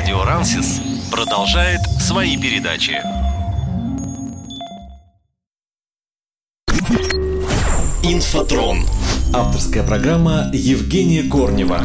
Радио Рансис продолжает свои передачи. Инфотрон. Авторская программа Евгения Корнева.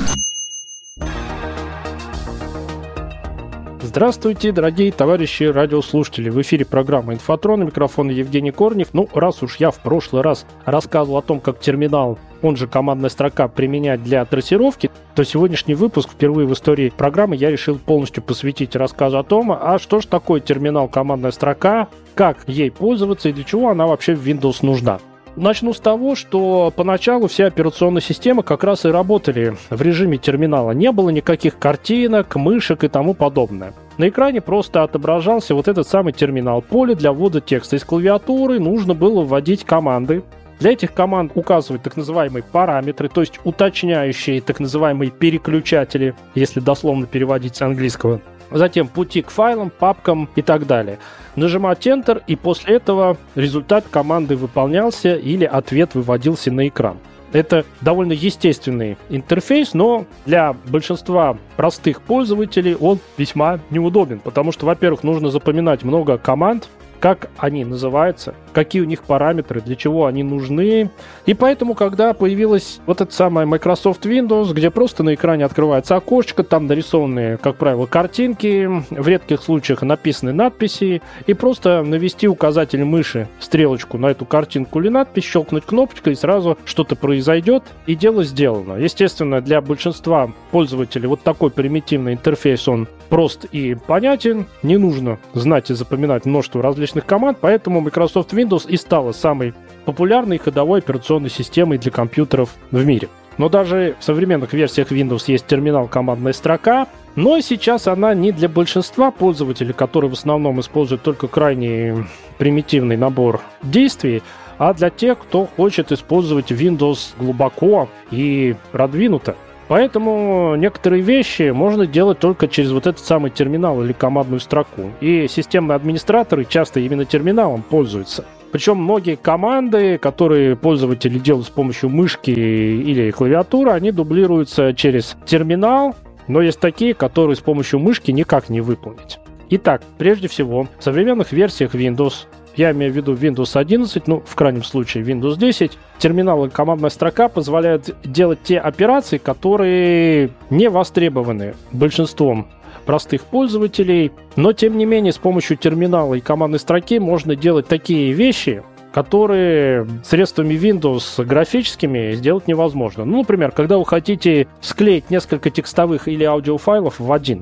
Здравствуйте, дорогие товарищи радиослушатели. В эфире программа «Инфотрон», микрофон Евгений Корнев. Раз уж я в прошлый раз рассказывал о том, как терминал, он же командная строка, применять для трассировки, то сегодняшний выпуск впервые в истории программы я решил полностью посвятить рассказу о том, что же такое терминал командная строка, как ей пользоваться и для чего она вообще в Windows нужна. Начну с того, что поначалу все операционные системы как раз и работали в режиме терминала. Не было никаких картинок, мышек и тому подобное. На экране просто отображался вот этот самый терминал. Поле для ввода текста. Из клавиатуры нужно было вводить команды. Для этих команд указывать так называемые параметры, то есть уточняющие так называемые переключатели, если дословно переводить с английского. Затем пути к файлам, папкам и так далее. Нажимать Enter, и после этого результат команды выполнялся или ответ выводился на экран. Это довольно естественный интерфейс, но для большинства простых пользователей он весьма неудобен, потому что, во-первых, нужно запоминать много команд, как они называются, какие у них параметры, для чего они нужны. И поэтому, когда появилась вот эта самая Microsoft Windows, где просто на экране открывается окошечко, там нарисованные, как правило, картинки, в редких случаях написаны надписи, и просто навести указатель мыши, стрелочку на эту картинку или надпись, щелкнуть кнопочкой, и сразу что-то произойдет, и дело сделано. Естественно, для большинства пользователей вот такой примитивный интерфейс, он прост и понятен, не нужно знать и запоминать множество различных команд, поэтому Microsoft Windows и стала самой популярной ходовой операционной системой для компьютеров в мире. Но даже в современных версиях Windows есть терминал командная строка, но сейчас она не для большинства пользователей, которые в основном используют только крайне примитивный набор действий, а для тех, кто хочет использовать Windows глубоко и продвинуто. Поэтому некоторые вещи можно делать только через вот этот самый терминал или командную строку. И системные администраторы часто именно терминалом пользуются. Причем многие команды, которые пользователи делают с помощью мышки или клавиатуры, они дублируются через терминал, но есть такие, которые с помощью мышки никак не выполнить. Итак, прежде всего, в современных версиях Windows, я имею в виду Windows 11, в крайнем случае Windows 10, терминал и командная строка позволяют делать те операции, которые не востребованы большинством простых пользователей, но тем не менее с помощью терминала и командной строки можно делать такие вещи, которые средствами Windows графическими сделать невозможно. Например, когда вы хотите склеить несколько текстовых или аудиофайлов в один,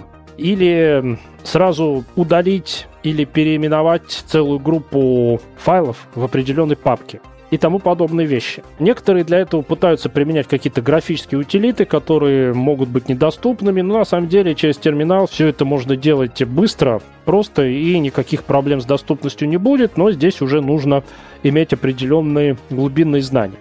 или сразу удалить или переименовать целую группу файлов в определенной папке и тому подобные вещи. Некоторые для этого пытаются применять какие-то графические утилиты, которые могут быть недоступными, но на самом деле через терминал все это можно делать быстро, просто, и никаких проблем с доступностью не будет, но здесь уже нужно иметь определенные глубинные знания.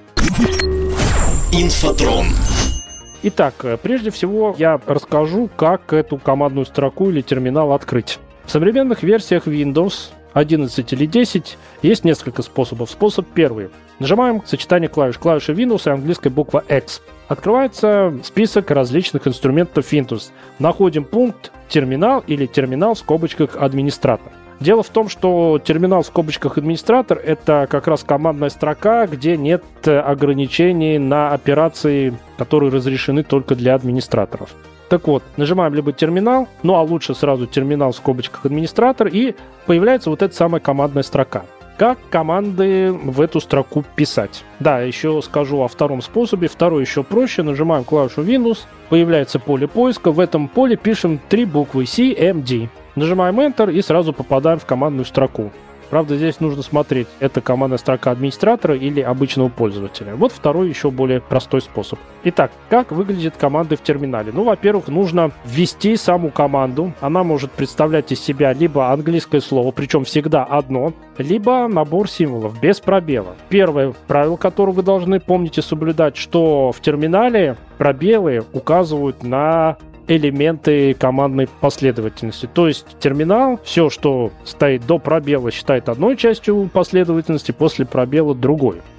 Инфотрон. Итак, прежде всего я расскажу, как эту командную строку или терминал открыть. В современных версиях Windows 11 или 10 есть несколько способов. Способ первый. Нажимаем сочетание клавиш. Клавиши Windows и английская буква X. Открывается список различных инструментов Windows. Находим пункт «Терминал» или «Терминал» в скобочках «Администратор». Дело в том, что терминал в скобочках «Администратор» — это как раз командная строка, где нет ограничений на операции, которые разрешены только для администраторов. Так вот, нажимаем либо терминал, а лучше сразу терминал в скобочках «Администратор», и появляется вот эта самая командная строка. Как команды в эту строку писать? Да, еще скажу о втором способе. Второй еще проще. Нажимаем клавишу Windows, появляется поле поиска. В этом поле пишем 3 буквы CMD. Нажимаем Enter и сразу попадаем в командную строку. Правда, здесь нужно смотреть, это командная строка администратора или обычного пользователя. Вот второй еще более простой способ. Итак, как выглядят команды в терминале? Во-первых, нужно ввести саму команду. Она может представлять из себя либо английское слово, причем всегда одно, либо набор символов без пробела. Первое правило, которое вы должны помнить и соблюдать, что в терминале пробелы указывают на элементы командной последовательности. То есть терминал, все, что стоит до пробела, считает одной частью последовательности, после пробела другой.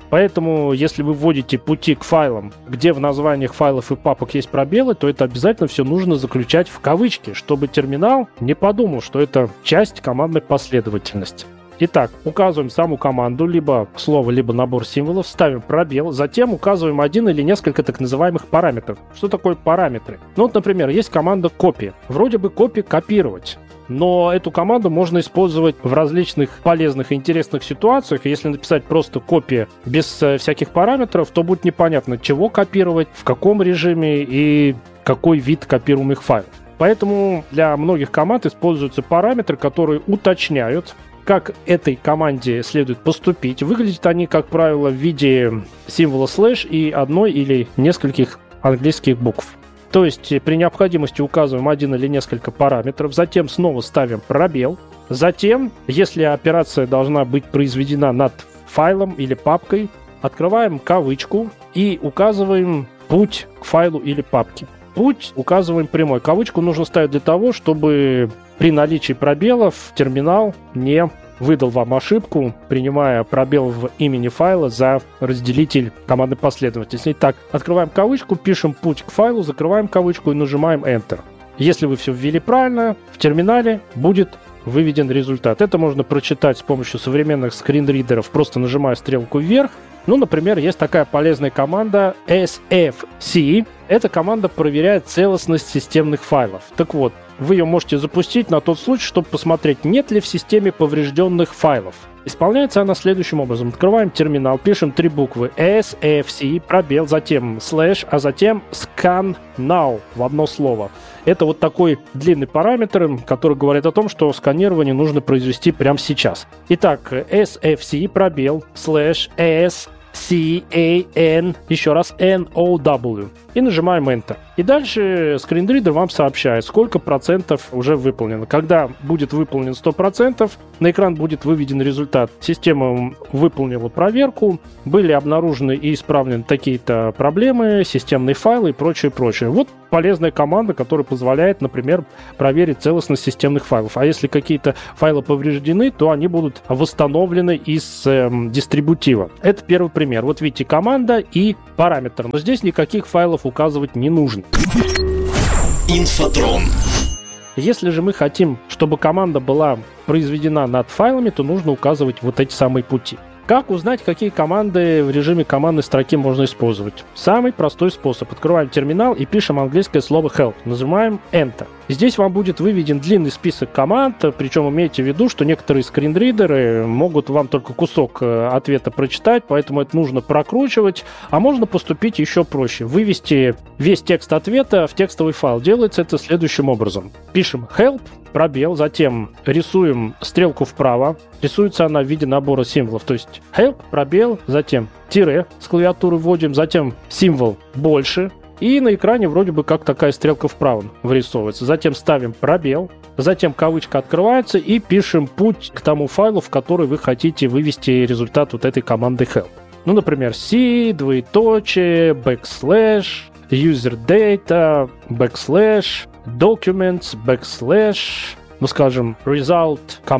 Поэтому, если вы вводите пути к файлам, где в названиях файлов и папок есть пробелы, то это обязательно все нужно заключать в кавычки, чтобы терминал не подумал, что это часть командной последовательности. Итак, указываем саму команду, либо слово, либо набор символов, ставим пробел, затем указываем один или несколько так называемых параметров. Что такое параметры? Ну вот, например, есть команда copy. Вроде бы copy копировать. Но эту команду можно использовать в различных полезных и интересных ситуациях. Если написать просто копия без всяких параметров, то будет непонятно, чего копировать, в каком режиме и какой вид копируемых файлов. Поэтому для многих команд используются параметры, которые уточняют, как этой команде следует поступить. Выглядят они, как правило, в виде символа слэш и одной или нескольких английских букв. То есть при необходимости указываем один или несколько параметров, затем снова ставим пробел. Затем, если операция должна быть произведена над файлом или папкой, открываем кавычку и указываем путь к файлу или папке. Путь указываем прямой. Кавычку нужно ставить для того, чтобы при наличии пробелов терминал не выдал вам ошибку, принимая пробел в имени файла за разделитель командной последовательности. Итак, открываем кавычку, пишем путь к файлу, закрываем кавычку и нажимаем Enter. Если вы все ввели правильно, в терминале будет выведен результат. Это можно прочитать с помощью современных скринридеров, просто нажимая стрелку вверх. Ну, например, есть такая полезная команда sfc. Эта команда проверяет целостность системных файлов. Так вот, вы ее можете запустить на тот случай, чтобы посмотреть, нет ли в системе поврежденных файлов. Исполняется она следующим образом. Открываем терминал, пишем три буквы sfc, пробел, затем слэш, а затем scan now в одно слово. Это вот такой длинный параметр, который говорит о том, что сканирование нужно произвести прямо сейчас. Итак, sfc, пробел, слэш, scan, еще раз now. И нажимаем Enter. И дальше скринридер вам сообщает, сколько процентов уже выполнено. Когда будет выполнен 100%, на экран будет выведен результат. Система выполнила проверку, были обнаружены и исправлены такие-то проблемы, системные файлы и прочее, прочее. Вот полезная команда, которая позволяет, например, проверить целостность системных файлов. А если какие-то файлы повреждены, то они будут восстановлены из дистрибутива. Это первый пример. Вот видите, команда и параметр. Но здесь никаких файлов указывать не нужно. Инфотрон. Если же мы хотим, чтобы команда была произведена над файлами, то нужно указывать вот эти самые пути. Как узнать, какие команды в режиме командной строки можно использовать? Самый простой способ. Открываем терминал и пишем английское слово help. Нажимаем Enter. Здесь вам будет выведен длинный список команд, причем имейте в виду, что некоторые скринридеры могут вам только кусок ответа прочитать, поэтому это нужно прокручивать, а можно поступить еще проще. Вывести весь текст ответа в текстовый файл. Делается это следующим образом. Пишем help, пробел, затем рисуем стрелку вправо. Рисуется она в виде набора символов, то есть help, пробел, затем тире с клавиатуры вводим, затем символ больше. И на экране вроде бы как такая стрелка вправо вырисовывается. Затем ставим пробел, затем кавычка открывается и пишем путь к тому файлу, в который вы хотите вывести результат вот этой команды help. Ну, например, c, двоеточие, backslash, user data, backslash, documents, backslash, ну, скажем, result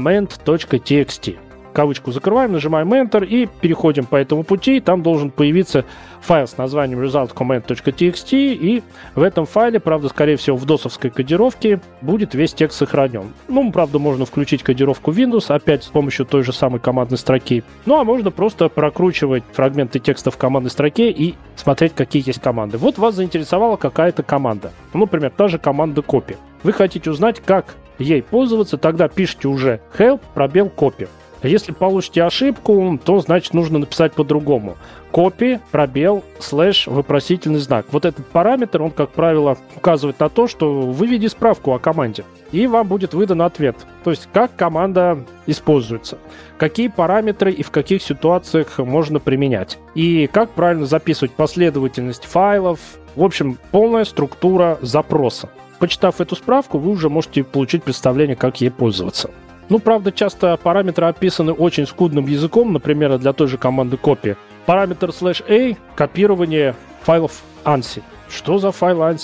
comment.txt. Кавычку закрываем, нажимаем Enter и переходим по этому пути. Там должен появиться файл с названием resultcomment.txt, и в этом файле, правда, скорее всего, в досовской кодировке будет весь текст сохранен. Ну, правда, можно включить кодировку Windows, опять с помощью той же самой командной строки. Ну, а можно просто прокручивать фрагменты текста в командной строке и смотреть, какие есть команды. Вот вас заинтересовала какая-то команда. Ну, например, та же команда copy. Вы хотите узнать, как ей пользоваться, тогда пишите уже help, пробел, copy. Если получите ошибку, то, значит, нужно написать по-другому. Copy, пробел, слэш, вопросительный знак. Вот этот параметр, он, как правило, указывает на то, что выведи справку о команде, и вам будет выдан ответ. То есть, как команда используется, какие параметры и в каких ситуациях можно применять, и как правильно записывать последовательность файлов. В общем, полная структура запроса. Почитав эту справку, вы уже можете получить представление, как ей пользоваться. Ну, правда, часто параметры описаны очень скудным языком, например, для той же команды copy. Параметр /a — копирование файлов ANSI. Что за файл ANSI?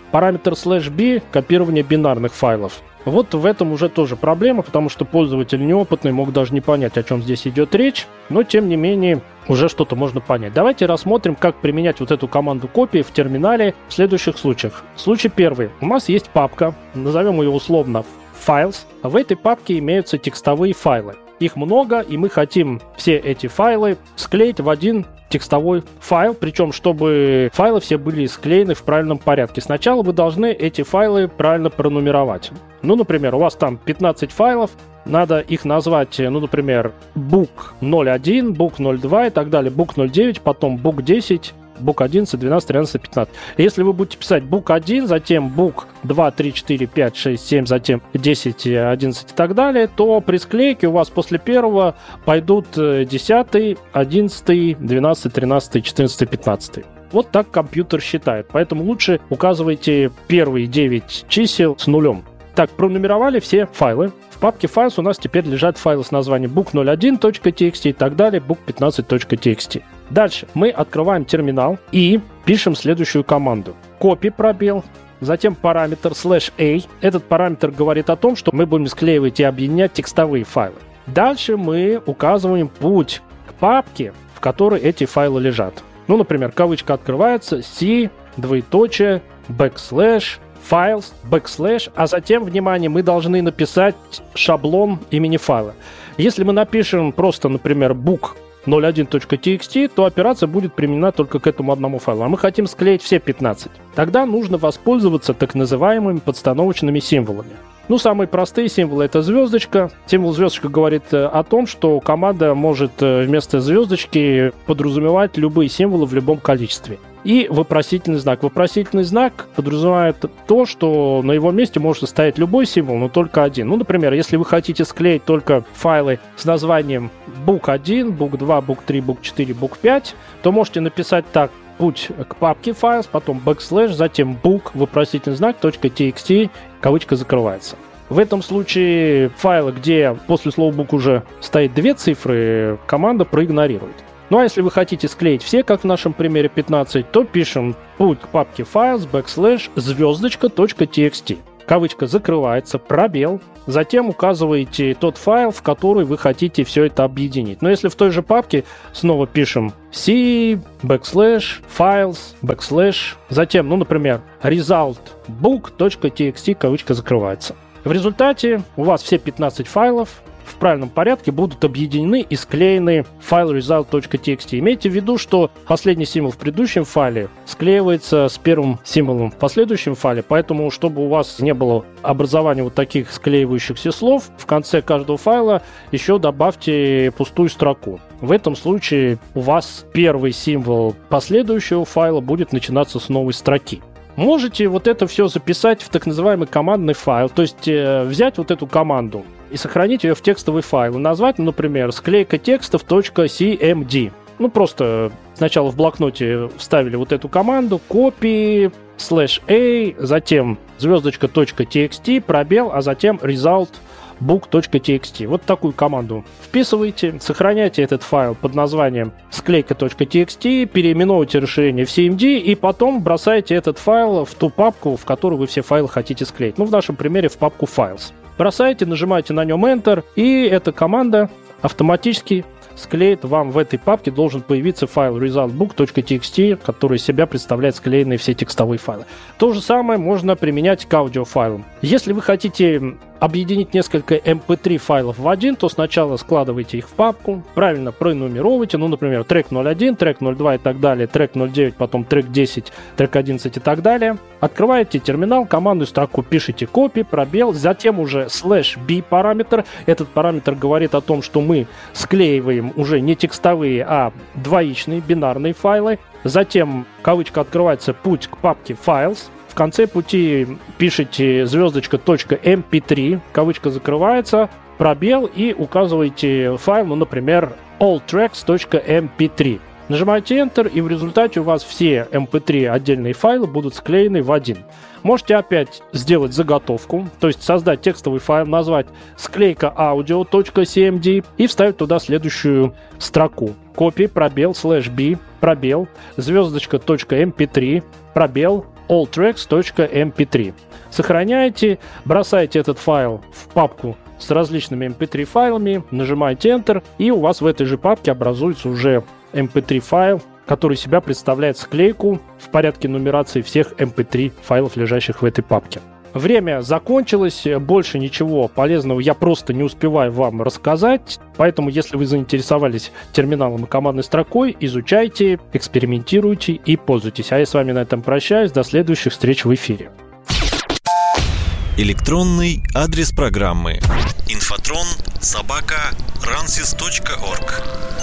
параметр /b — копирование бинарных файлов. Вот в этом уже тоже проблема, потому что пользователь неопытный мог даже не понять, о чем здесь идет речь, но тем не менее уже что-то можно понять. Давайте рассмотрим, как применять вот эту команду копии в терминале в следующих случаях. Случай первый. У нас есть папка, назовем ее условно Files. В этой папке имеются текстовые файлы. Их много, и мы хотим все эти файлы склеить в один текстовой файл, причем чтобы файлы все были склеены в правильном порядке. Сначала вы должны эти файлы правильно пронумеровать. Ну, например, у вас там 15 файлов, надо их назвать, ну, например, book 01, book 02 и так далее, book 09, потом book 10, book 11, 12, 13, 15. Если вы будете писать book 1, затем book 2, 3, 4, 5, 6, 7, затем 10, 11 и так далее, то при склейке у вас после первого пойдут 10, 11, 12, 13, 14, 15. Вот так компьютер считает. Поэтому лучше указывайте первые 9 чисел с нулем. Так, пронумеровали все файлы. В папке Files у нас теперь лежат файлы с названием book01.txt и так далее, book15.txt. Дальше мы открываем терминал и пишем следующую команду. Copy пробел, затем параметр /a. Этот параметр говорит о том, что мы будем склеивать и объединять текстовые файлы. Дальше мы указываем путь к папке, в которой эти файлы лежат. Ну, например, кавычка открывается, C, двоеточие, backslash, files, backslash, а затем, внимание, мы должны написать шаблон имени файла. Если мы напишем просто, например, book01.txt, то операция будет применена только к этому одному файлу. А мы хотим склеить все 15. Тогда нужно воспользоваться так называемыми подстановочными символами. Ну, самые простые символы — это звездочка. Символ звездочка говорит о том, что команда может вместо звездочки подразумевать любые символы в любом количестве. И вопросительный знак. Вопросительный знак подразумевает то, что на его месте может стоять любой символ, но только один. Ну, например, если вы хотите склеить только файлы с названием book1, book2, book3, book4, book5, то можете написать так: путь к папке Files, потом backslash, затем book, вопросительный знак, .txt, кавычка закрывается. В этом случае файлы, где после слова book уже стоит 2 цифры, команда проигнорирует. Ну а если вы хотите склеить все, как в нашем примере 15, то пишем путь к папке Files, backslash, звездочка, .txt. Кавычка закрывается, пробел, затем указываете тот файл, в который вы хотите все это объединить. Но если в той же папке, снова пишем C, backslash, files, backslash, затем, ну, например, result.book.txt, кавычка закрывается. В результате у вас все 15 файлов в правильном порядке будут объединены и склеены в файл result.txt. Имейте в виду, что последний символ в предыдущем файле склеивается с первым символом в последующем файле, поэтому, чтобы у вас не было образования вот таких склеивающихся слов, в конце каждого файла еще добавьте пустую строку. В этом случае у вас первый символ последующего файла будет начинаться с новой строки. Можете вот это все записать в так называемый командный файл, то есть взять вот эту команду и сохранить ее в текстовый файл и назвать, например, склейка текстов .cmd. Ну, просто сначала в блокноте вставили вот эту команду, copy, /a, затем звездочка .txt, пробел, а затем result book.txt. Вот такую команду вписываете, сохраняйте этот файл под названием склейка.txt, переименовываете расширение в CMD и потом бросаете этот файл в ту папку, в которую вы все файлы хотите склеить. Ну, в нашем примере в папку Files. Бросаете, нажимаете на нем Enter, и эта команда автоматически склеит вам в этой папке, должен появиться файл resultbook.txt, который из себя представляет склеенные все текстовые файлы. То же самое можно применять к аудиофайлам. Если вы хотите объединить несколько MP3 файлов в один, то сначала складывайте их в папку, правильно пронумеровывайте, ну, например, трек 01, трек 02 и так далее, трек 09, потом трек 10, трек 11 и так далее. Открываете терминал, командную строку пишите copy, пробел, затем уже /b параметр. Этот параметр говорит о том, что мы склеиваем уже не текстовые, а двоичные бинарные файлы. Затем кавычка открывается, путь к папке Files. В конце пути пишите звездочка .mp3, кавычка закрывается, пробел и указываете файл, ну, например, alltracks.mp3. Нажимаете Enter, и в результате у вас все mp3 отдельные файлы будут склеены в один. Можете опять сделать заготовку, то есть создать текстовый файл, назвать склейка audio.cmd и вставить туда следующую строку. Copy, пробел, /b, пробел, звездочка .mp3, пробел, alltracks.mp3. Сохраняете, бросаете этот файл в папку с различными mp3 файлами, нажимаете Enter, и у вас в этой же папке образуется уже mp3 файл, который из себя представляет склейку в порядке нумерации всех mp3 файлов, лежащих в этой папке. Время закончилось, больше ничего полезного я просто не успеваю вам рассказать, поэтому если вы заинтересовались терминалом и командной строкой, изучайте, экспериментируйте и пользуйтесь. А я с вами на этом прощаюсь, до следующих встреч в эфире. Электронный адрес программы: infotrон@ransys.org.